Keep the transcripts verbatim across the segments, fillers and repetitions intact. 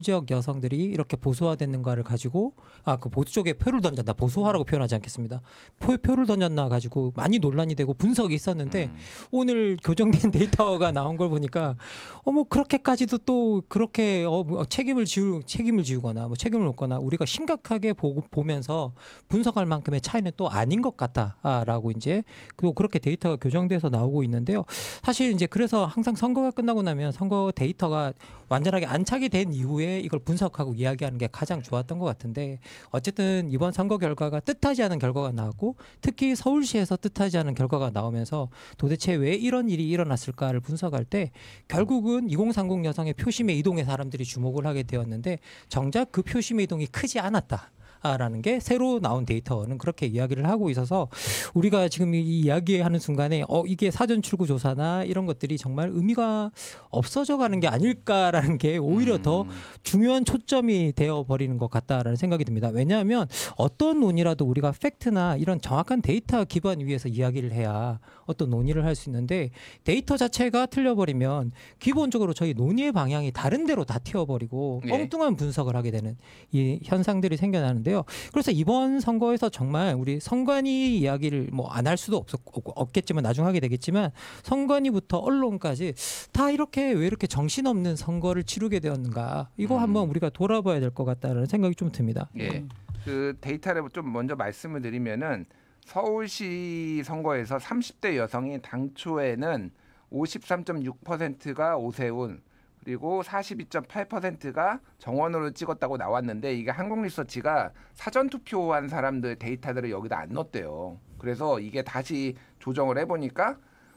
지역 여성들이 이렇게 보수화됐는가를 가지고 아 그 보수 쪽에 표를 던졌나 보수화라고 표현하지 않겠습니다. 표, 표를 던졌나 가지고 많이 논란이 되고 분석이 있었는데 음. 오늘 교정된 데이터가 나온 걸 보니까 어뭐 그렇게까지도 또 그렇게 어, 뭐 책임을 지우 책임을 지우거나 뭐 책임을 묻거나 우리가 심각하게 보고 보면서 분석할 만큼의 차이는 또 아닌 것 같다라고 이제 그 그렇게 데이터가 교정돼서 나오고 있는데요. 사실 이제 그래서 항상 선거가 끝나고 나면 선거 데이터가 완전하게 안착이 된 이후에 이걸 분석하고 이야기하는 게 가장 좋았던 것 같은데 어쨌든 이번 선거 결과가 뜻하지 않은 결과가 나왔고 특히 서울시에서 뜻하지 않은 결과가 나오면서 도대체 왜 이런 일이 일어났을까를 분석할 때 결국은 이공삼공 여성의 표심의 이동에 사람들이 주목을 하게 되었는데 정작 그 표심의 이동이 크지 않았다. 라는 게 새로 나온 데이터는 그렇게 이야기를 하고 있어서 우리가 지금 이 이야기하는 순간에 어 이게 사전 출구 조사나 이런 것들이 정말 의미가 없어져 가는 게 아닐까라는 게 오히려 음. 더 중요한 초점이 되어 버리는 것 같다라는 생각이 듭니다. 왜냐하면 어떤 논의라도 우리가 팩트나 이런 정확한 데이터 기반 위에서 이야기를 해야 어떤 논의를 할 수 있는데 데이터 자체가 틀려버리면 기본적으로 저희 논의의 방향이 다른 데로 다 튀어버리고 예. 엉뚱한 분석을 하게 되는 이 현상들이 생겨나는데요. 그래서 이번 선거에서 정말 우리 선관위 이야기를 뭐 안 할 수도 없었, 없겠지만 나중 하게 되겠지만 선관위부터 언론까지 다 이렇게 왜 이렇게 정신없는 선거를 치르게 되었는가 이거 음. 한번 우리가 돌아봐야 될 것 같다는 생각이 좀 듭니다. 예. 그 데이터를 좀 먼저 말씀을 드리면은 서울시 선거에서 삼십 대 여성이 당초에는 오십삼 점 육 퍼센트가 오세훈 그리고 사십이 점 팔 퍼센트가 정원호를 찍었다고 나왔는데 이게 한국리서치가 사전투표한 사람들 데이터들을 여기다 안 넣었대요. 그래서 이게 다시 조정을 해보니까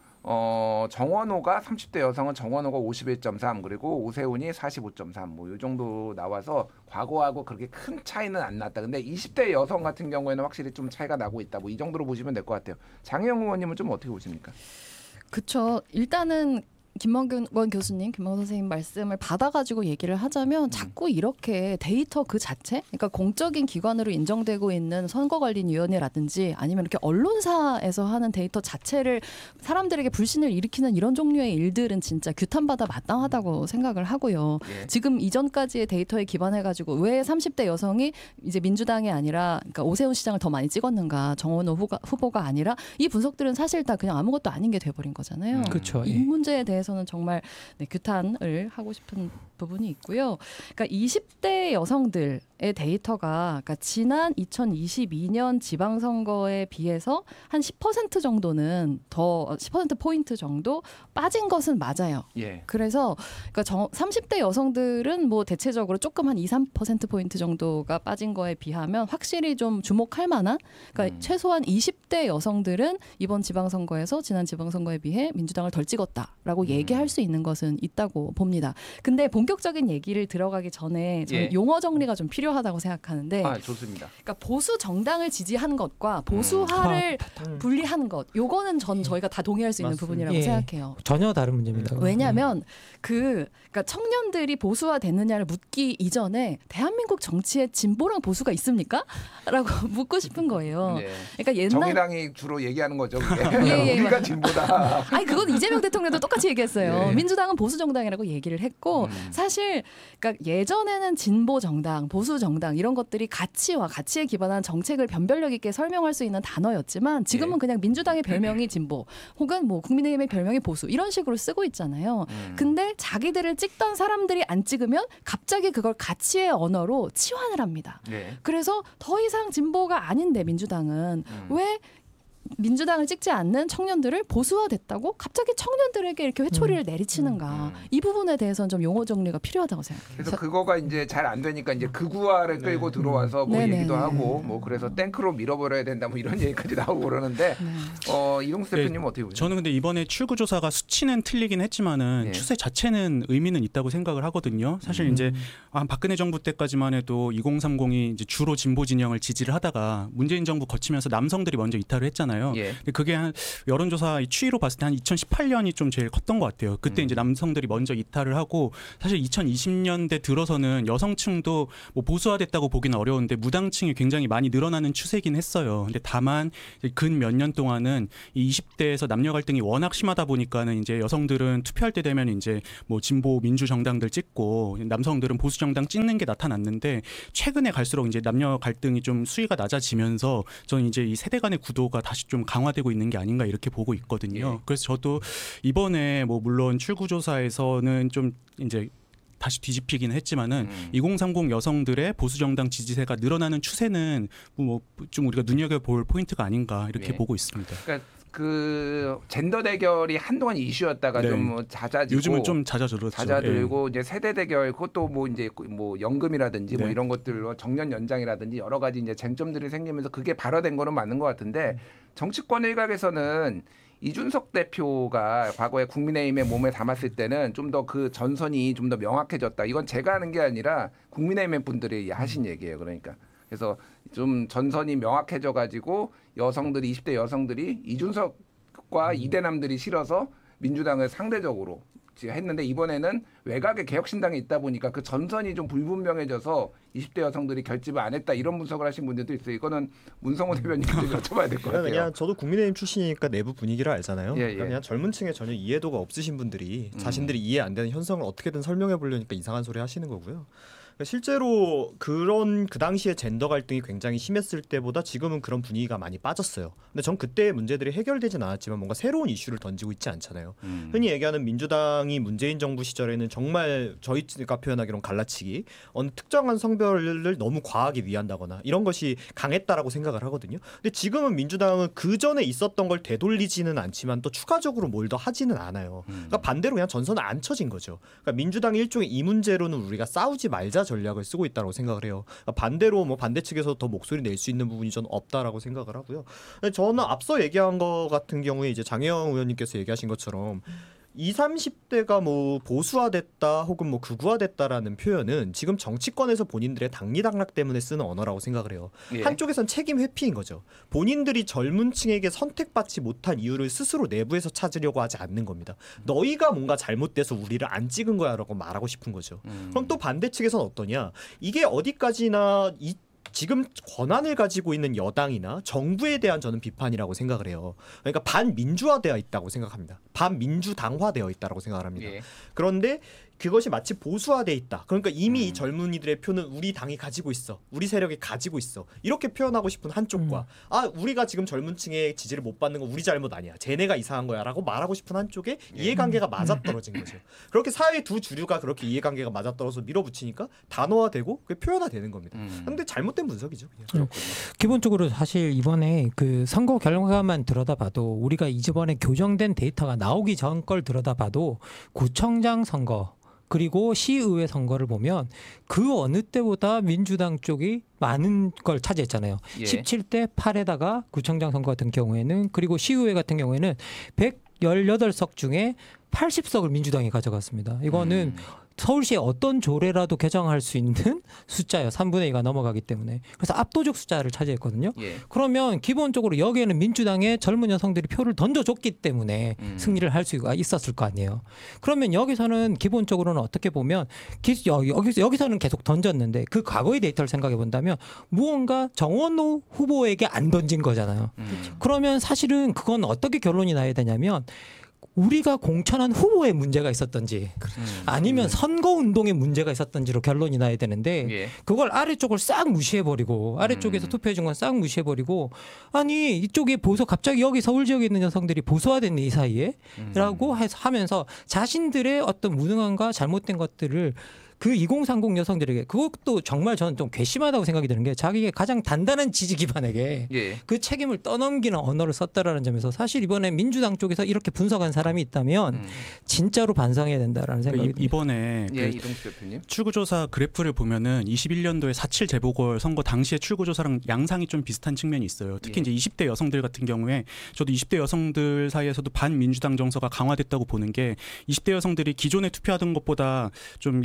어, 정원호가 삼십 대 여성은 정원호가 오십일 점 삼 그리고 오세훈이 사십오 점 삼 뭐 이 정도 나와서 과거하고 그렇게 큰 차이는 안 났다. 근데 이십 대 여성 같은 경우에는 확실히 좀 차이가 나고 있다. 뭐 이 정도로 보시면 될 것 같아요. 장혜영 의원님은 좀 어떻게 보십니까? 그쵸. 일단은 김만균 교수님, 김만균 선생님 말씀을 받아가지고 얘기를 하자면 자꾸 이렇게 데이터 그 자체, 그러니까 공적인 기관으로 인정되고 있는 선거관리위원회라든지 아니면 이렇게 언론사에서 하는 데이터 자체를 사람들에게 불신을 일으키는 이런 종류의 일들은 진짜 규탄받아 마땅하다고 생각을 하고요. 예. 지금 이전까지의 데이터에 기반해가지고 왜 삼십 대 여성이 이제 민주당이 아니라 그러니까 오세훈 시장을 더 많이 찍었는가, 정원호 후보가, 후보가 아니라 이 분석들은 사실 다 그냥 아무것도 아닌 게 돼버린 거잖아요. 음. 그렇죠. 이 문제에 대해서 저는 정말 네, 규탄을 하고 싶은 부분이 있고요. 그러니까 이십 대 여성들의 데이터가 그러니까 지난 이천이십이 년 지방선거에 비해서 한 십 퍼센트 정도는 더 십 퍼센트 포인트 정도 빠진 것은 맞아요. 예. 그래서 그러니까 정, 삼십 대 여성들은 뭐 대체적으로 조금 한 이, 삼 퍼센트 포인트 정도가 빠진 거에 비하면 확실히 좀 주목할 만한 그러니까 음. 최소한 이십 대 여성들은 이번 지방선거에서 지난 지방선거에 비해 민주당을 덜 찍었다라고 음. 얘기할 수 있는 것은 있다고 봅니다. 근데 본격적인 얘기를 들어가기 전에 저는 예. 용어 정리가 좀 필요하다고 생각하는데 아 좋습니다. 그러니까 보수 정당을 지지하는 것과 보수화를 음. 분리하는 것 요거는 전 저희가 다 동의할 수 있는 맞습니다. 부분이라고 예. 생각해요. 전혀 다른 문제입니다. 왜냐하면 그 그러니까 청년들이 보수화 됐느냐를 묻기 이전에 대한민국 정치에 진보랑 보수가 있습니까? 라고 묻고 싶은 거예요. 네. 그러니까 옛날 정의당이 주로 얘기하는 거죠. 그게. 예, 예, 우리가 맞- 진보다. 아니 그건 이재명 대통령도 똑같이 얘기했어요. 예. 민주당은 보수 정당이라고 얘기를 했고 음. 사실 그러니까 예전에는 진보 정당, 보수 정당 이런 것들이 가치와 가치에 기반한 정책을 변별력 있게 설명할 수 있는 단어였지만 지금은 예. 그냥 민주당의 별명이 진보 혹은 뭐 국민의힘의 별명이 보수 이런 식으로 쓰고 있잖아요. 음. 근데 자기들을 찍던 사람들이 안 찍으면 갑자기 그걸 가치의 언어로 치환을 합니다. 네. 그래서 더 이상 진보가 아닌데 민주당은 음. 왜 민주당을 찍지 않는 청년들을 보수화됐다고 갑자기 청년들에게 이렇게 회초리를 내리치는가. 음. 이 부분에 대해서는 좀 용어 정리가 필요하다고 생각해요. 그래서 그거가 이제 잘 안 되니까 이제 극우화를 끌고 들어와서 뭐 네네. 얘기도 하고 뭐 그래서 탱크로 밀어버려야 된다 뭐 이런 얘기까지 나오고 그러는데 네. 어 이동수 네, 대표님은 어떻게 보세요? 저는 근데 이번에 출구조사가 수치는 틀리긴 했지만은 예. 추세 자체는 의미는 있다고 생각을 하거든요. 사실 음. 이제 아, 박근혜 정부 때까지만 해도 이공삼공이 이제 주로 진보 진영을 지지를 하다가 문재인 정부 거치면서 남성들이 먼저 이탈을 했잖아요. 했잖아요. 예. 근데 그게 한 여론조사 추이로 봤을 때 한 이천십팔 년이 좀 제일 컸던 것 같아요. 그때 음. 이제 남성들이 먼저 이탈을 하고 사실 이천이십 년대 들어서는 여성층도 뭐 보수화됐다고 보기는 어려운데 무당층이 굉장히 많이 늘어나는 추세긴 했어요. 근데 다만 근 몇 년 동안은 이 이십 대에서 남녀 갈등이 워낙 심하다 보니까는 이제 여성들은 투표할 때 되면 이제 뭐 진보 민주 정당들 찍고 남성들은 보수 정당 찍는 게 나타났는데 최근에 갈수록 이제 남녀 갈등이 좀 수위가 낮아지면서 저는 이제 이 세대 간의 구도가 다시 좀 강화되고 있는 게 아닌가 이렇게 보고 있거든요. 예. 그래서 저도 이번에 뭐 물론 출구조사에서는 좀 이제 다시 뒤집히긴 했지만은 음. 이공삼공 여성들의 보수 정당 지지세가 늘어나는 추세는 뭐 좀 우리가 눈여겨볼 포인트가 아닌가 이렇게 예. 보고 있습니다. 그러니까 그 젠더 대결이 한동안 이슈였다가 네. 좀 잦아지고 요즘은 좀 잦아들었죠. 잦아들고 이제 세대 대결 그것도 뭐 이제 뭐 연금이라든지 뭐 네. 이런 것들로 정년 연장이라든지 여러 가지 이제 쟁점들이 생기면서 그게 발화된 거는 맞는 것 같은데 정치권 일각에서는 이준석 대표가 과거에 국민의힘의 몸에 담았을 때는 좀 더 그 전선이 좀 더 명확해졌다. 이건 제가 하는 게 아니라 국민의힘 분들이 하신 얘기예요. 그러니까 그래서 좀 전선이 명확해져 가지고 여성들이 이십 대 여성들이 이준석과 이대남들이 싫어서 민주당을 상대적으로 했는데 이번에는 외곽에 개혁신당이 있다 보니까 그 전선이 좀 불분명해져서 이십 대 여성들이 결집을 안 했다 이런 분석을 하신 분들도 있어요. 이거는 문성호 대변인께 좀 여쭤봐야 될 것 같아요. 그냥 저도 국민의힘 출신이니까 내부 분위기를 알잖아요. 예, 예. 그러니까 그냥 젊은 층에 전혀 이해도가 없으신 분들이 음. 자신들이 이해 안 되는 현상을 어떻게든 설명해 보려니까 이상한 소리 하시는 거고요. 실제로 그런 그 당시에 젠더 갈등이 굉장히 심했을 때보다 지금은 그런 분위기가 많이 빠졌어요. 근데 전 그때의 문제들이 해결되진 않았지만 뭔가 새로운 이슈를 던지고 있지 않잖아요. 음. 흔히 얘기하는 민주당이 문재인 정부 시절에는 정말 저희가 표현하기로는 갈라치기, 어느 특정한 성별을 너무 과하게 위한다거나 이런 것이 강했다라고 생각을 하거든요. 근데 지금은 민주당은 그 전에 있었던 걸 되돌리지는 않지만 또 추가적으로 뭘 더 하지는 않아요. 그러니까 반대로 그냥 전선을 안 쳐진 거죠. 그러니까 민주당이 일종의 이 문제로는 우리가 싸우지 말자 전략을 쓰고 있다고 생각을 해요. 그러니까 반대로 뭐 반대 측에서 더 목소리 낼 수 있는 부분이 저는 없다라고 생각을 하고요. 저는 앞서 얘기한 거 같은 경우에 이제 장혜영 의원님께서 얘기하신 것처럼 이십, 삼십 대가 뭐 보수화됐다 혹은 뭐 극우화됐다라는 표현은 지금 정치권에서 본인들의 당리당락 때문에 쓰는 언어라고 생각을 해요. 예. 한쪽에선 책임 회피인 거죠. 본인들이 젊은 층에게 선택받지 못한 이유를 스스로 내부에서 찾으려고 하지 않는 겁니다. 너희가 뭔가 잘못돼서 우리를 안 찍은 거야라고 말하고 싶은 거죠. 음. 그럼 또 반대 측에서는 어떠냐? 이게 어디까지나 이 지금 권한을 가지고 있는 여당이나 정부에 대한 저는 비판이라고 생각을 해요. 그러니까 반민주화되어 있다고 생각합니다. 반민주당화되어 있다고 생각을 합니다. 예. 그런데 그것이 마치 보수화돼 있다. 그러니까 이미 음. 이 젊은이들의 표는 우리 당이 가지고 있어. 우리 세력이 가지고 있어. 이렇게 표현하고 싶은 한쪽과 음. 아 우리가 지금 젊은 층의 지지를 못 받는 건 우리 잘못 아니야. 쟤네가 이상한 거야 라고 말하고 싶은 한쪽에 예. 이해관계가 맞아떨어진 거죠. 그렇게 사회의 두 주류가 그렇게 이해관계가 맞아떨어서 밀어붙이니까 단어화되고 그게 표현화되는 겁니다. 음. 근데 잘못된 분석이죠. 그냥. 기본적으로 사실 이번에 그 선거 결과만 들여다봐도 우리가 이번에 교정된 데이터가 나오기 전 걸 들여다봐도 구청장 선거 그리고 시의회 선거를 보면 그 어느 때보다 민주당 쪽이 많은 걸 차지했잖아요. 예. 십칠 대 팔에다가 구청장 선거 같은 경우에는 그리고 시의회 같은 경우에는 백십팔 석 중에 팔십 석을 민주당이 가져갔습니다. 이거는 음. 서울시에 어떤 조례라도 개정할 수 있는 숫자예요. 삼분의 이가 넘어가기 때문에. 그래서 압도적 숫자를 차지했거든요. 예. 그러면 기본적으로 여기에는 민주당의 젊은 여성들이 표를 던져줬기 때문에 음. 승리를 할 수가 있었을 거 아니에요. 그러면 여기서는 기본적으로는 어떻게 보면 기, 여, 여기서, 여기서는 계속 던졌는데 그 과거의 데이터를 생각해 본다면 무언가 정원호 후보에게 안 던진 거잖아요. 음. 그러면 사실은 그건 어떻게 결론이 나야 되냐면 우리가 공천한 후보에 문제가 있었던지 음. 아니면 선거운동에 문제가 있었던지로 결론이 나야 되는데 예. 그걸 아래쪽을 싹 무시해버리고 아래쪽에서 음. 투표해준 건 싹 무시해버리고 아니 이쪽에 보수 갑자기 여기 서울 지역에 있는 여성들이 보수화됐네 이 사이에 음. 라고 해서 하면서 자신들의 어떤 무능함과 잘못된 것들을 그 이공삼공 여성들에게 그것도 정말 저는 좀 괘씸하다고 생각이 드는 게 자기의 가장 단단한 지지 기반에게 예. 그 책임을 떠넘기는 언어를 썼다라는 점에서 사실 이번에 민주당 쪽에서 이렇게 분석한 사람이 있다면 음. 진짜로 반성해야 된다라는 생각이 이- 이번에 예, 그 이동수 대표님. 출구조사 그래프를 보면은 이십일 년도에 사칠 재보궐 선거 당시의 출구조사랑 양상이 좀 비슷한 측면이 있어요. 특히 예. 이제 이십 대 여성들 같은 경우에 저도 이십 대 여성들 사이에서도 반민주당 정서가 강화됐다고 보는 게 이십 대 여성들이 기존에 투표하던 것보다 좀 양쪽으로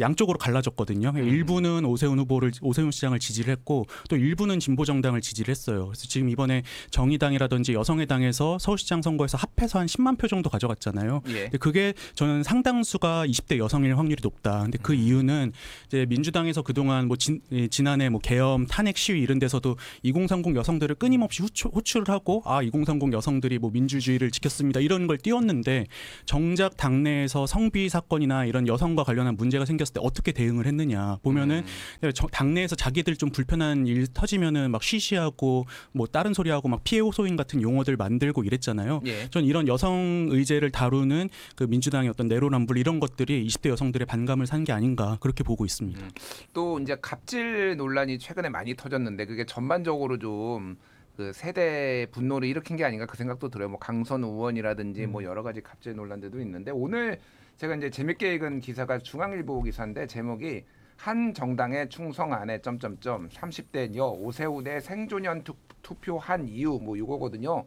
갈라졌거든요. 음. 일부는 오세훈 후보를 오세훈 시장을 지지를 했고 또 일부는 진보 정당을 지지를 했어요. 그래서 지금 이번에 정의당이라든지 여성의당에서 서울시장 선거에서 합해서 한 십만 표 정도 가져갔잖아요. 예. 근데 그게 저는 상당수가 이십 대 여성일 확률이 높다. 근데 그 이유는 이제 민주당에서 그동안 뭐 진, 예, 지난해 뭐 계엄 탄핵 시위 이런 데서도 이공삼공 여성들을 끊임없이 호출, 호출을 하고 아 이공삼공 여성들이 뭐 민주주의를 지켰습니다 이런 걸 띄웠는데 정작 당내에서 성비 사건이나 이런 여성과 관련한 문제가 생겼을 때 어떻게 대응을 했느냐 보면은 음. 저- 당내에서 자기들 좀 불편한 일 터지면은 막 쉬쉬하고 뭐 다른 소리하고 막 피해 호소인 같은 용어들 만들고 이랬잖아요. 예. 전 이런 여성 의제를 다루는 그 민주당의 어떤 내로남불 이런 것들이 이십 대 여성들의 반감을 산 게 아닌가 그렇게 보고 있습니다. 음. 또 이제 갑질 논란이 최근에 많이 터졌는데 그게 전반적으로 좀 그 세대 분노를 일으킨 게 아닌가 그 생각도 들어요. 뭐 강선 의원이라든지 뭐 여러 가지 갑질 논란들도 있는데 오늘 제가 이제 재밌게 읽은 기사가 중앙일보 기사인데 제목이 한 정당의 충성 안에 점점점 삼십 대 여 오세훈의 생존연 투, 투표한 이유 뭐 이거거든요.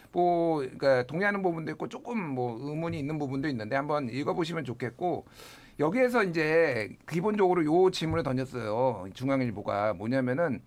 뭐 그러니까 동의하는 부분도 있고 조금 뭐 의문이 있는 부분도 있는데 한번 읽어보시면 좋겠고 여기에서 이제 기본적으로 요 질문을 던졌어요. 중앙일보가 뭐냐면은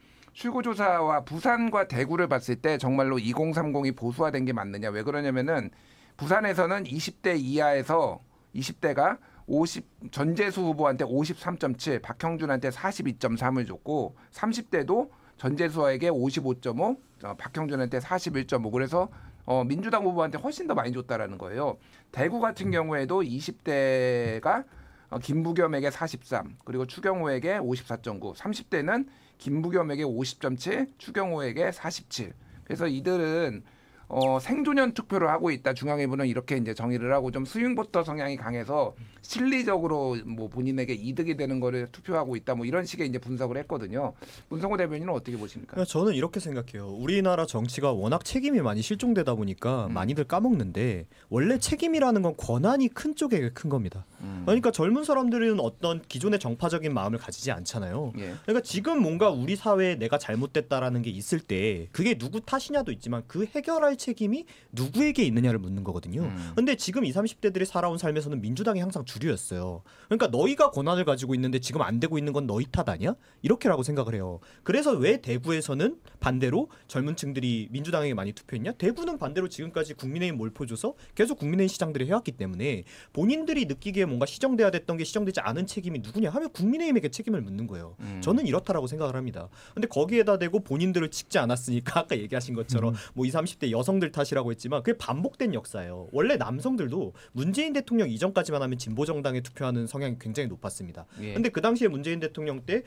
출구조사와 부산과 대구를 봤을 때 정말로 이공삼공이 보수화된 게 맞느냐. 왜 그러냐면은 부산에서는 이십 대 이하에서 이십 대가 오십 전재수 후보한테 오십삼 점 칠, 박형준한테 사십이 점 삼을 줬고 삼십 대도 전재수에게 오십오 점 오, 어, 박형준한테 사십일 점 오. 그래서 어, 민주당 후보한테 훨씬 더 많이 줬다라는 거예요. 대구 같은 경우에도 이십 대가 어, 김부겸에게 사십삼, 그리고 추경호에게 오십사 점 구, 삼십 대는 김부겸에게 오십 점 칠, 추경호에게 사십칠. 그래서 이들은 어, 생존연 투표를 하고 있다. 중앙일보는 이렇게 이제 정의를 하고 좀 스윙보터 성향이 강해서 실리적으로 뭐 본인에게 이득이 되는 거를 투표하고 있다. 뭐 이런 식의 이제 분석을 했거든요. 문성호 대변인은 어떻게 보십니까? 그러니까 저는 이렇게 생각해요. 우리나라 정치가 워낙 책임이 많이 실종되다 보니까 음. 많이들 까먹는데 원래 책임이라는 건 권한이 큰 쪽에 큰 겁니다. 음. 그러니까 젊은 사람들은 어떤 기존의 정파적인 마음을 가지지 않잖아요. 예. 그러니까 지금 뭔가 우리 사회에 내가 잘못됐다라는 게 있을 때 그게 누구 탓이냐도 있지만 그 해결할 책임이 누구에게 있느냐를 묻는 거거든요. 음. 근데 지금 이십, 삼십 대들이 살아온 삶에서는 민주당이 항상 주류였어요. 그러니까 너희가 권한을 가지고 있는데 지금 안 되고 있는 건 너희 탓 아니야? 이렇게라고 생각을 해요. 그래서 왜 대구에서는 반대로 젊은 층들이 민주당에게 많이 투표했냐? 대구는 반대로 지금까지 국민의힘 몰표 줘서 계속 국민의힘 시장들이 해왔기 때문에 본인들이 느끼기에 뭔가 시정돼야 됐던 게 시정되지 않은 책임이 누구냐 하면 국민의힘에게 책임을 묻는 거예요. 음. 저는 이렇다라고 생각을 합니다. 근데 거기에다 대고 본인들을 찍지 않았으니까 아까 얘기하신 것처럼 뭐 이십, 삼십 대 여성들 탓이라고 했지만 그게 반복된 역사예요. 원래 남성들도 문재인 대통령 이전까지만 하면 진보 정당에 투표하는 성향이 굉장히 높았습니다. 예. 근데 그 당시에 문재인 대통령 때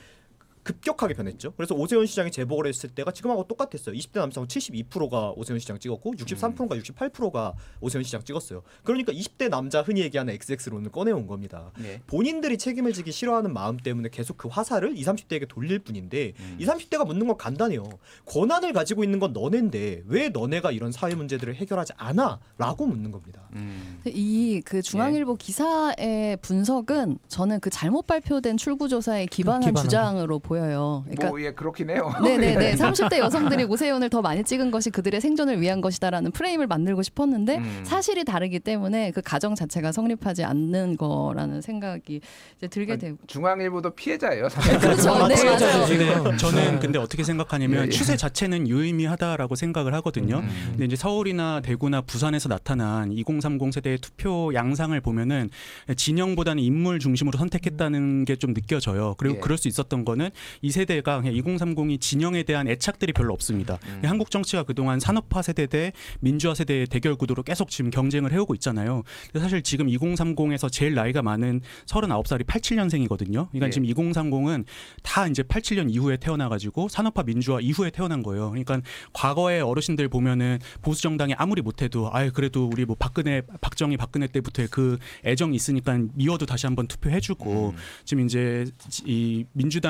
급격하게 변했죠. 그래서 오세훈 시장이 재보궐 했을 때가 지금하고 똑같았어요. 이십 대 남성 칠십이 퍼센트가 오세훈 시장 찍었고 육십삼 퍼센트가 육십팔 퍼센트가 오세훈 시장 찍었어요. 그러니까 이십 대 남자 흔히 얘기하는 엑스엑스론을 꺼내온 겁니다. 예. 본인들이 책임을 지기 싫어하는 마음 때문에 계속 그 화살을 이십, 삼십 대에게 돌릴 뿐인데 음. 이십, 삼십 대가 묻는 건 간단해요. 권한을 가지고 있는 건 너네인데 왜 너네가 이런 사회 문제들을 해결하지 않아? 라고 묻는 겁니다. 음. 이 그 중앙일보 기사의 분석은 저는 그 잘못 발표된 출구조사에 기반한 기반한 주장으로 보여요. 그러니까 뭐 예 그렇긴 해요. 네네네. 삼십 대 여성들이 오세훈을 더 많이 찍은 것이 그들의 생존을 위한 것이다라는 프레임을 만들고 싶었는데 음. 사실이 다르기 때문에 그 가정 자체가 성립하지 않는 거라는 생각이 이제 들게 아니, 되고. 중앙일보도 피해자예요. 사실. 그렇죠. 네, 맞아요. 근데 저는 근데 어떻게 생각하냐면 예, 예. 추세 자체는 유의미하다라고 생각을 하거든요. 음. 근데 이제 서울이나 대구나 부산에서 나타난 이공삼공 세대의 투표 양상을 보면은 진영보다는 인물 중심으로 선택했다는 게 좀 느껴져요. 그리고 예. 그럴 수 있었던 거는 이 세대가 그냥 이공삼공이 진영에 대한 애착들이 별로 없습니다. 음. 한국 정치가 그동안 산업화 세대 대 민주화 세대의 대결 구도로 계속 지금 경쟁을 해오고 있잖아요. 근데 사실 지금 이공삼공에서 제일 나이가 많은 서른아홉 살이 팔십칠 년생이거든요. 그러니까 예. 지금 이공삼공은 다 이제 팔십칠 년 이후에 태어나가지고 산업화 민주화 이후에 태어난 거예요. 그러니까 과거의 어르신들 보면은 보수 정당이 아무리 못해도 아 그래도 우리 뭐 박근혜 박정희 박근혜 때부터의 그 애정이 있으니까 미워도 다시 한번 투표해주고 음. 지금 이제 이 민주당이나 진보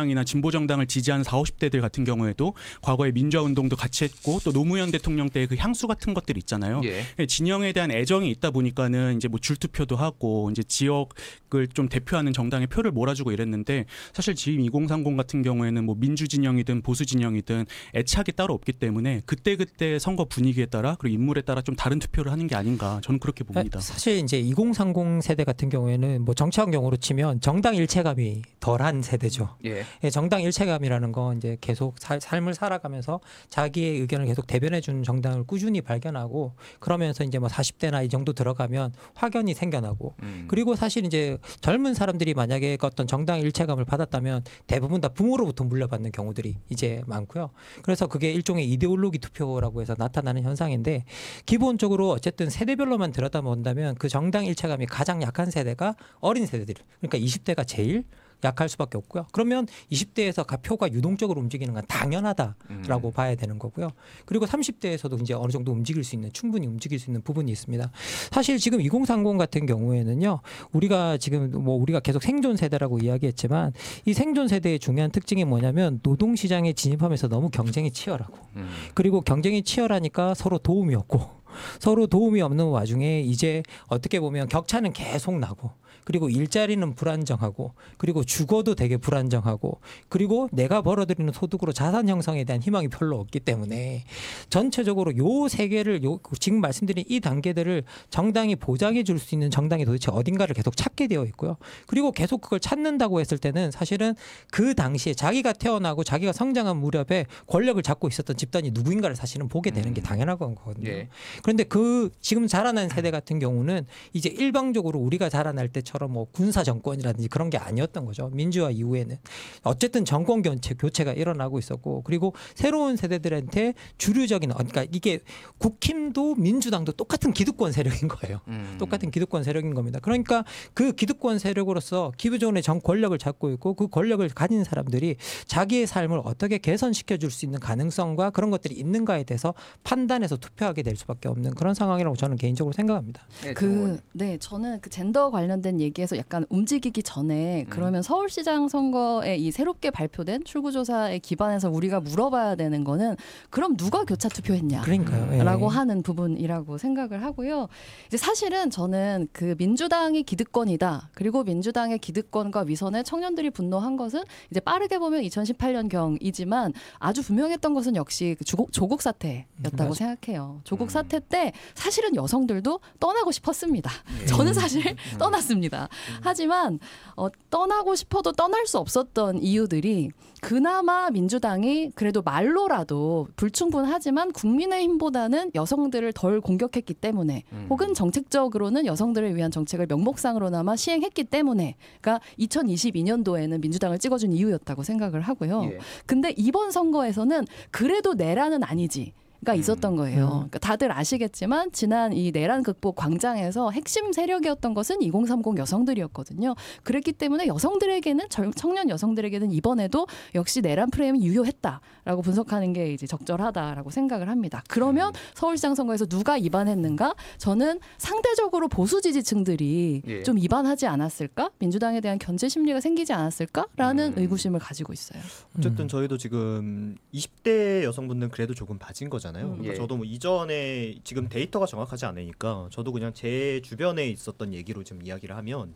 진보 정당을 지지하는 사오십 대들 같은 경우에도 과거에 민주화 운동도 같이 했고 또 노무현 대통령 때 그 향수 같은 것들 있잖아요. 예. 진영에 대한 애정이 있다 보니까는 이제 뭐 줄투표도 하고 이제 지역을 좀 대표하는 정당에 표를 몰아주고 이랬는데 사실 지금 이공삼공 같은 경우에는 뭐 민주 진영이든 보수 진영이든 애착이 따로 없기 때문에 그때 그때 선거 분위기에 따라 그리고 인물에 따라 좀 다른 투표를 하는 게 아닌가 저는 그렇게 봅니다. 사실 이제 이공삼공 세대 같은 경우에는 뭐 정치 환경으로 치면 정당 일체감이 덜한 세대죠. 예. 예, 정당 일체감이라는 건 이제 계속 살, 삶을 살아가면서 자기의 의견을 계속 대변해 주는 정당을 꾸준히 발견하고 그러면서 이제 뭐 사십 대나 이 정도 들어가면 확연히 생겨나고 음. 그리고 사실 이제 젊은 사람들이 만약에 어떤 정당 일체감을 받았다면 대부분 다 부모로부터 물려받는 경우들이 이제 많고요. 그래서 그게 일종의 이데올로기 투표라고 해서 나타나는 현상인데 기본적으로 어쨌든 세대별로만 들여다본다면 그 정당 일체감이 가장 약한 세대가 어린 세대들 그러니까 이십 대가 제일 약할 수밖에 없고요. 그러면 이십 대에서 표가 유동적으로 움직이는 건 당연하다라고 음. 봐야 되는 거고요. 그리고 삼십 대에서도 이제 어느 정도 움직일 수 있는 충분히 움직일 수 있는 부분이 있습니다. 사실 지금 이공삼공 같은 경우에는요. 우리가 지금 뭐 우리가 계속 생존 세대라고 이야기했지만 이 생존 세대의 중요한 특징이 뭐냐면 노동 시장에 진입하면서 너무 경쟁이 치열하고 음. 그리고 경쟁이 치열하니까 서로 도움이 없고 서로 도움이 없는 와중에 이제 어떻게 보면 격차는 계속 나고 그리고 일자리는 불안정하고 그리고 주거도 되게 불안정하고 그리고 내가 벌어들이는 소득으로 자산 형성에 대한 희망이 별로 없기 때문에 전체적으로 요 세 개를 요 지금 말씀드린 이 단계들을 정당이 보장해 줄 수 있는 정당이 도대체 어딘가를 계속 찾게 되어 있고요. 그리고 계속 그걸 찾는다고 했을 때는 사실은 그 당시에 자기가 태어나고 자기가 성장한 무렵에 권력을 잡고 있었던 집단이 누구인가를 사실은 보게 되는 게 음. 당연한 거거든요. 예. 그런데 그 지금 자라난 세대 같은 경우는 이제 일방적으로 우리가 자라날 때처럼 뭐 군사 정권이라든지 그런 게 아니었던 거죠. 민주화 이후에는 어쨌든 정권 교체, 교체가 일어나고 있었고 그리고 새로운 세대들한테 주류적인 그러니까 이게 국힘도 민주당도 똑같은 기득권 세력인 거예요. 음. 똑같은 기득권 세력인 겁니다. 그러니까 그 기득권 세력으로서 기부존의 정 권력을 잡고 있고 그 권력을 가진 사람들이 자기의 삶을 어떻게 개선시켜 줄 수 있는 가능성과 그런 것들이 있는가에 대해서 판단해서 투표하게 될 수밖에 없는 그런 상황이라고 저는 개인적으로 생각합니다. 예, 그, 네, 저는 그 젠더 관련된 얘기에서 약간 움직이기 전에 그러면 서울시장 선거에 이 새롭게 발표된 출구조사에 기반해서 우리가 물어봐야 되는 거는 그럼 누가 교차 투표했냐? 그러니까요. 예. 라고 하는 부분이라고 생각을 하고요. 이제 사실은 저는 그 민주당이 기득권이다. 그리고 민주당의 기득권과 위선에 청년들이 분노한 것은 이제 빠르게 보면 이천십팔 년 경이지만 아주 분명했던 것은 역시 그 조국, 조국 사태였다고 맞아. 생각해요. 조국 음. 사태 때 사실은 여성들도 떠나고 싶었습니다. 예. 저는 사실 떠났습니다. 하지만 어, 떠나고 싶어도 떠날 수 없었던 이유들이 그나마 민주당이 그래도 말로라도 불충분하지만 국민의힘보다는 여성들을 덜 공격했기 때문에 음. 혹은 정책적으로는 여성들을 위한 정책을 명목상으로나마 시행했기 때문에 그러니까 이천이십이 년도에는 민주당을 찍어준 이유였다고 생각을 하고요. 예. 근데 이번 선거에서는 그래도 내란은 아니지. 가 있었던 거예요. 음. 그러니까 다들 아시겠지만 지난 이 내란 극복 광장에서 핵심 세력이었던 것은 이공삼공 여성들이었거든요. 그랬기 때문에 여성들에게는 청년 여성들에게는 이번에도 역시 내란 프레임이 유효했다라고 분석하는 게 이제 적절하다라고 생각을 합니다. 그러면 음. 서울시장 선거에서 누가 이반했는가? 저는 상대적으로 보수 지지층들이 예. 좀 이반하지 않았을까? 민주당에 대한 견제 심리가 생기지 않았을까라는 음. 의구심을 가지고 있어요. 어쨌든 음. 저희도 지금 이십 대 여성분들은 그래도 조금 봐진 거잖아요. 음. 그러니까 예. 저도 뭐 이전에 지금 데이터가 정확하지 않으니까 저도 그냥 제 주변에 있었던 얘기로 좀 이야기를 하면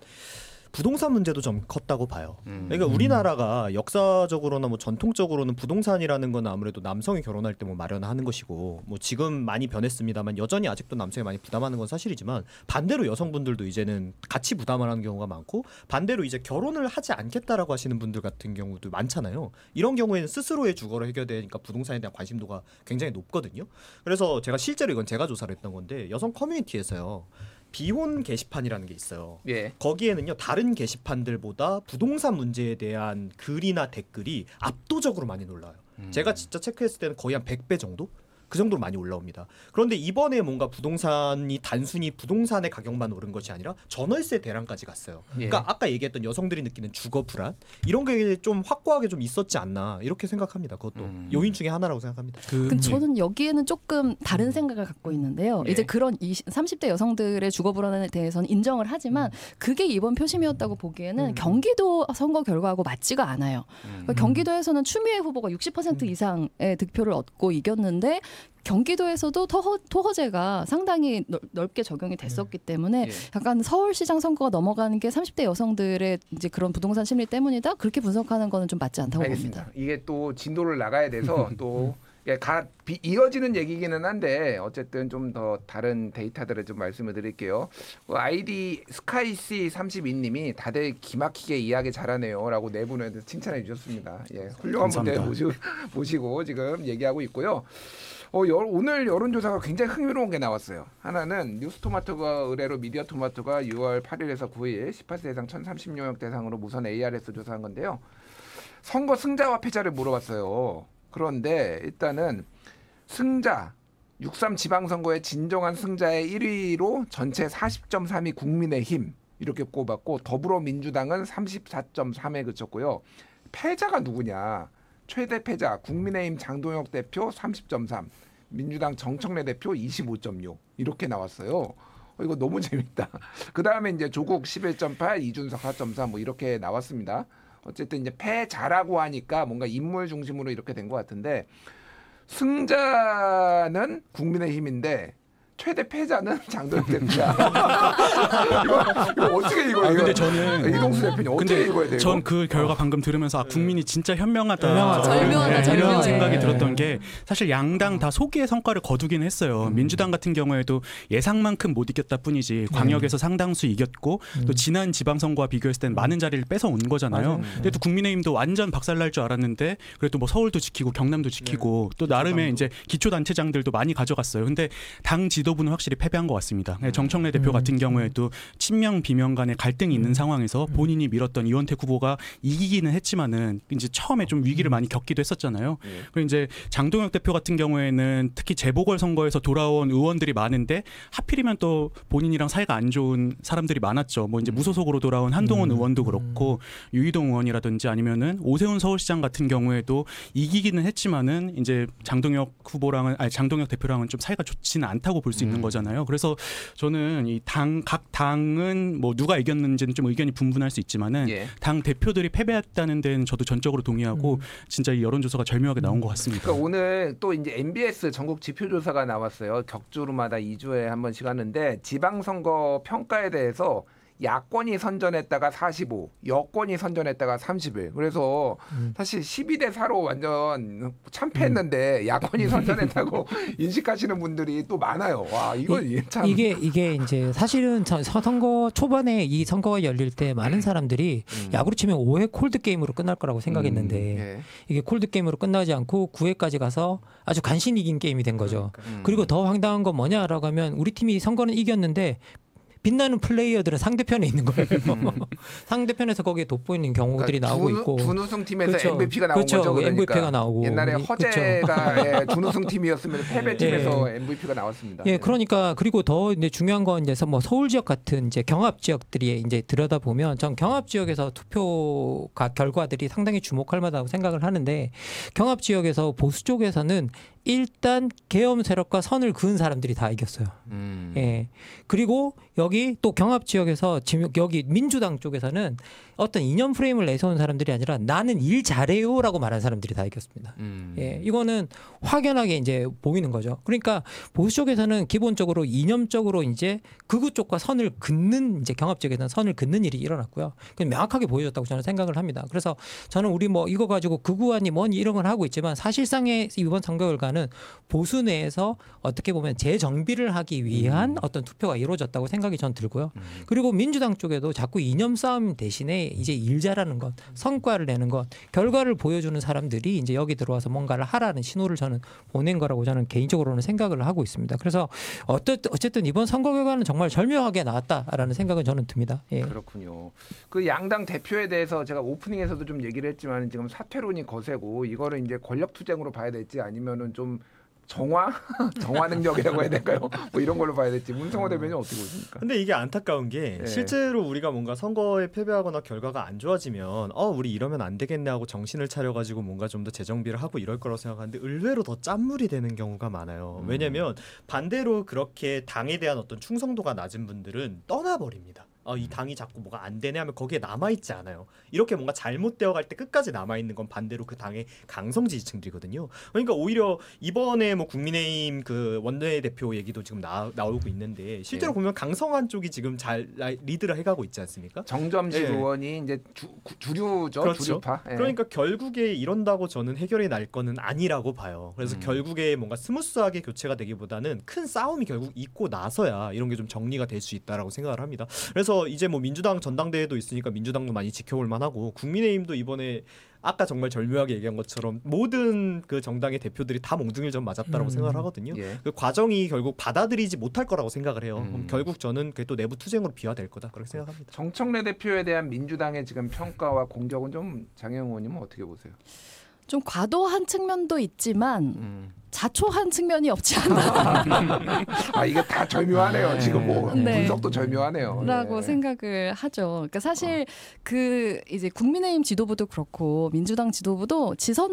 부동산 문제도 좀 컸다고 봐요. 음. 그러니까 우리나라가 역사적으로나 뭐 전통적으로는 부동산이라는 건 아무래도 남성이 결혼할 때 뭐 마련하는 것이고 뭐 지금 많이 변했습니다만 여전히 아직도 남성이 많이 부담하는 건 사실이지만 반대로 여성분들도 이제는 같이 부담을 하는 경우가 많고 반대로 이제 결혼을 하지 않겠다라고 하시는 분들 같은 경우도 많잖아요. 이런 경우에는 스스로의 주거를 해결되니까 부동산에 대한 관심도가 굉장히 높거든요. 그래서 제가 실제로 이건 제가 조사를 했던 건데 여성 커뮤니티에서요. 비혼 게시판이라는 게 있어요. 예. 거기에는요 다른 게시판들보다 부동산 문제에 대한 글이나 댓글이 압도적으로 많이 놀라요. 음. 제가 진짜 체크했을 때는 거의 한 백 배 정도 그 정도로 많이 올라옵니다. 그런데 이번에 뭔가 부동산이 단순히 부동산의 가격만 오른 것이 아니라 전월세 대란까지 갔어요. 예. 그러니까 아까 얘기했던 여성들이 느끼는 주거 불안 이런 게 좀 확고하게 좀 있었지 않나 이렇게 생각합니다. 그것도 음. 요인 중에 하나라고 생각합니다. 그, 근데 저는 여기에는 조금 다른 생각을 갖고 있는데요. 네. 이제 그런 이십, 삼십 대 여성들의 주거 불안에 대해서는 인정을 하지만 그게 이번 표심이었다고 보기에는 음. 경기도 선거 결과하고 맞지가 않아요. 음. 그러니까 경기도에서는 추미애 후보가 육십 퍼센트 이상의 득표를 얻고 이겼는데 경기도에서도 토허, 토허제가 상당히 넓, 넓게 적용이 됐었기 때문에 예. 약간 서울시장 선거가 넘어가는 게 삼십 대 여성들의 이제 그런 부동산 심리 때문이다. 그렇게 분석하는 거는 좀 맞지 않다고 알겠습니다. 봅니다. 이게 또 진도를 나가야 돼서 또 예, 가, 비, 이어지는 얘기기는 한데 어쨌든 좀 더 다른 데이터들을 좀 말씀을 드릴게요. 그 아이디 스카이씨 삼십이 님이 다들 기막히게 이야기 잘하네요라고 네 분한테 칭찬해 주셨습니다. 예, 훌륭한 분들 감사합니다. 모시고, 모시고 지금 얘기하고 있고요. 어, 여, 오늘 여론조사가 굉장히 흥미로운 게 나왔어요. 하나는 뉴스토마토가 의뢰로 미디어토마토가 유월 팔일에서 구일 십팔 세 이상 천삼십 명 대상으로 무선 에이알에스 조사한 건데요. 선거 승자와 패자를 물어봤어요. 그런데 일단은 승자 육삼 지방선거의 진정한 승자의 일 위로 전체 사십 점 삼이 국민의힘 이렇게 꼽았고 더불어민주당은 삼십사 점 삼에 그쳤고요. 패자가 누구냐? 최대 패자 국민의힘 장동혁 대표 삼십 점 삼, 민주당 정청래 대표 이십오 점 육 이렇게 나왔어요. 어, 이거 너무 재밌다. 그 다음에 이제 조국 십일 점 팔, 이준석 사 점 사 뭐 이렇게 나왔습니다. 어쨌든 이제 패자라고 하니까 뭔가 인물 중심으로 이렇게 된 것 같은데 승자는 국민의힘인데 최대 패자는 장동혁 대표야. 이거, 이거 어떻게 이거? 아, 근데 이거. 저는 이동수 대표님 어떻게 근데 읽어야 돼요? 전 그 결과 방금 들으면서 아, 국민이 진짜 현명하다. 현명하다. 절묘하다, 네, 절묘해. 이런 생각이 네. 들었던 게 사실 양당 다 소기의 성과를 거두긴 했어요. 민주당 같은 경우에도 예상만큼 못 이겼다 뿐이지 광역에서 상당수 이겼고 또 지난 지방선거와 비교했을 땐 많은 자리를 뺏어 온 거잖아요. 맞아요. 근데 또 국민의힘도 완전 박살날 줄 알았는데 그래도 뭐 서울도 지키고 경남도 지키고 또 나름의 이제 기초단체장들도 많이 가져갔어요. 근데 당 지도부는 확실히 패배한 것 같습니다. 정청래 대표 음. 같은 경우에도 친명 비명 간의 갈등이 있는 음. 상황에서 본인이 밀었던 이원택 후보가 이기기는 했지만은 이제 처음에 좀 위기를 많이 겪기도 했었잖아요. 예. 그리고 이제 장동혁 대표 같은 경우에는 특히 재보궐 선거에서 돌아온 의원들이 많은데 하필이면 또 본인이랑 사이가 안 좋은 사람들이 많았죠. 뭐 이제 무소속으로 돌아온 한동훈 음. 의원도 그렇고 유희동 의원이라든지 아니면은 오세훈 서울시장 같은 경우에도 이기기는 했지만은 이제 장동혁 후보랑은 아니 장동혁 대표랑은 좀 사이가 좋지는 않다고 볼 수 있는 음. 거잖아요. 그래서 저는 이 당 각 당은 뭐 누가 이겼는지는 좀 의견이 분분할 수 있지만은 예. 당 대표들이 패배했다는 데는 저도 전적으로 동의하고 음. 진짜 이 여론조사가 절묘하게 나온 것 같습니다. 그러니까 오늘 또 이제 엠비에스 전국 지표조사가 나왔어요. 격주로마다 이 주에 한 번씩 하는데 지방선거 평가에 대해서 야권이 선전했다가 사십오, 여권이 선전했다가 삼십일. 그래서 음. 사실 십이 대 사로 완전 참패했는데 야권이 선전했다고 인식하시는 분들이 또 많아요. 와, 이거 참 이게 이게 이제 사실은 저- 서- 선거 초반에 이 선거가 열릴 때 많은 사람들이 음. 야구로 치면 오 회 콜드 게임으로 끝날 거라고 생각했는데 예. 이게 콜드 게임으로 끝나지 않고 구 회까지 가서 아주 간신히 이긴 게임이 된 거죠. 음. 그리고 더 황당한 건 뭐냐라고 하면 우리 팀이 선거는 이겼는데 빛나는 플레이어들은 상대편에 있는 거예요. 상대편에서 거기에 돋보이는 경우들이 그러니까 나오고 준- 있고. 준우승 팀에서 그렇죠. 엠브이피가 나온 그렇죠. 거죠. 그러니까. 엠브이피가 나오고. 옛날에 우리- 허재가 예, 준우승 팀이었으면 패배 팀에서 엠브이피가 나왔습니다. 예, 그러니까 그리고 더 이제 중요한 건 이제 뭐 서울 지역 같은 이제 경합 지역들이 이제 들여다 보면 전 경합 지역에서 투표 가- 결과들이 상당히 주목할 만하다고 생각을 하는데 경합 지역에서 보수 쪽에서는 일단 계엄 세력과 선을 그은 사람들이 다 이겼어요. 음. 예. 그리고 여기 또 경합 지역에서 지금 여기 민주당 쪽에서는 어떤 이념 프레임을 내세운 사람들이 아니라 나는 일 잘해요라고 말한 사람들이 다 이겼습니다. 음. 예, 이거는 확연하게 이제 보이는 거죠. 그러니까 보수 쪽에서는 기본적으로 이념적으로 이제 극우 쪽과 선을 긋는 이제 경합 지역에서는 선을 긋는 일이 일어났고요. 그건 명확하게 보여줬다고 저는 생각을 합니다. 그래서 저는 우리 뭐 이거 가지고 극우아니 뭐니 이런 걸 하고 있지만 사실상의 이번 선거 결과는 보수 내에서 어떻게 보면 재정비를 하기 위한 음. 어떤 투표가 이루어졌다고 생각이 전 들고요. 음. 그리고 민주당 쪽에도 자꾸 이념 싸움 대신에 이제 일 잘하는 것, 성과를 내는 것, 결과를 보여주는 사람들이 이제 여기 들어와서 뭔가를 하라는 신호를 저는 보낸 거라고 저는 개인적으로는 생각을 하고 있습니다. 그래서 어쨌든, 어쨌든 이번 선거 결과는 정말 절묘하게 나왔다라는 생각은 저는 듭니다. 예. 그렇군요. 그 양당 대표에 대해서 제가 오프닝에서도 좀 얘기를 했지만 지금 사퇴론이 거세고 이거를 이제 권력 투쟁으로 봐야 될지 아니면은 좀 정화 정화 능력이라고 해야 될까요? 뭐 이런 걸로 봐야 될지 문성호 대변인 어떻게 보십니까? 근데 이게 안타까운 게 네. 실제로 우리가 뭔가 선거에 패배하거나 결과가 안 좋아지면 어 우리 이러면 안 되겠네 하고 정신을 차려가지고 뭔가 좀 더 재정비를 하고 이럴 거라고 생각하는데 의외로 더 짠물이 되는 경우가 많아요. 음. 왜냐면 반대로 그렇게 당에 대한 어떤 충성도가 낮은 분들은 떠나버립니다. 어, 이 당이 자꾸 뭐가 안 되네 하면 거기에 남아있지 않아요. 이렇게 뭔가 잘못되어 갈 때 끝까지 남아있는 건 반대로 그 당의 강성 지지층들이거든요. 그러니까 오히려 이번에 뭐 국민의힘 그 원내대표 얘기도 지금 나, 나오고 있는데 실제로 예. 보면 강성한 쪽이 지금 잘 라- 리드를 해가고 있지 않습니까? 정점식 예. 의원이 이제 주, 주류죠. 그렇죠. 주류파. 예. 그러니까 결국에 이런다고 저는 해결이 날 거는 아니라고 봐요. 그래서 음. 결국에 뭔가 스무스하게 교체가 되기보다는 큰 싸움이 결국 있고 나서야 이런 게 좀 정리가 될 수 있다라고 생각을 합니다. 그래서 이제 뭐 민주당 전당대회도 있으니까 민주당도 많이 지켜볼 만하고 국민의힘도 이번에 아까 정말 절묘하게 얘기한 것처럼 모든 그 정당의 대표들이 다 몽둥이를 좀 맞았다라고 음. 생각을 하거든요. 예. 그 과정이 결국 받아들이지 못할 거라고 생각을 해요. 음. 그럼 결국 저는 그게 또 내부 투쟁으로 비화될 거다 그렇게 생각합니다. 정청래 대표에 대한 민주당의 지금 평가와 공격은 좀 장혜영 의원님은 어떻게 보세요? 좀 과도한 측면도 있지만 음. 자초한 측면이 없지 않아. 아 이게 다 절묘하네요. 지금 뭐 네. 분석도 절묘하네요. 라고 예. 생각을 하죠. 그러니까 사실 그 이제 국민의힘 지도부도 그렇고 민주당 지도부도 지선